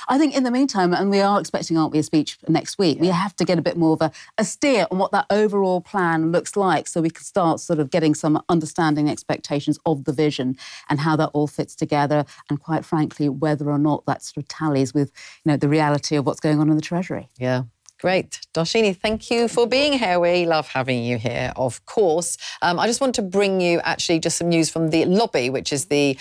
I think in the meantime, and we are expecting, aren't we, a speech next week, we have to get a bit more of a steer on what that overall plan looks like so we can start sort of getting some understanding expectations of the vision and how that all fits together, and quite frankly, whether or not that sort of tallies with, the reality of what's going on in the Treasury. Yeah. Great. Darshini, thank you for being here. We love having you here, of course. I just want to bring you actually just some news from the lobby, which is the